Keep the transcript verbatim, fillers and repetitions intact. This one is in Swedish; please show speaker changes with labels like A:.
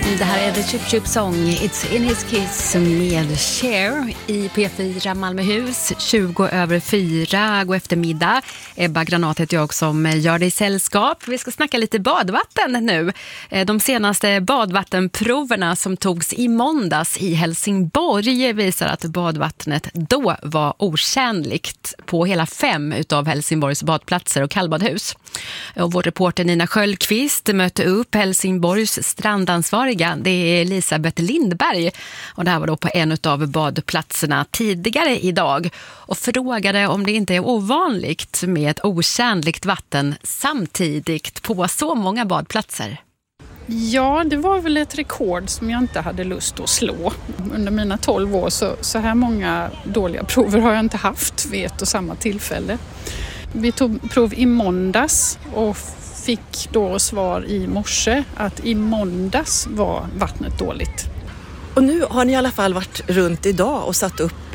A: Det här är The Chip Chip Song, It's in his kiss med Cher i P fyra Malmöhus, tjugo över fyra, god eftermiddag. Ebba Granat heter jag som gör dig sällskap. Vi ska snacka lite badvatten nu. De senaste badvattenproverna som togs i måndags i Helsingborg visar att badvattnet då var otjänligt på hela fem utav Helsingborgs badplatser och kallbadhus. Och vår reporter Nina Sköldqvist mötte upp Helsingborgs strandansvariga, det är Elisabeth Lindberg, och det här var då på en av badplatserna tidigare idag, och frågade om det inte är ovanligt med ett otjänligt vatten samtidigt på så många badplatser.
B: Ja, det var väl ett rekord som jag inte hade lust att slå. Under mina tolv år så, så här många dåliga prover har jag inte haft vid ett och samma tillfälle. Vi tog prov i måndags och fick då svar i morse att i måndags var vattnet dåligt.
C: Och nu har ni i alla fall varit runt idag och satt upp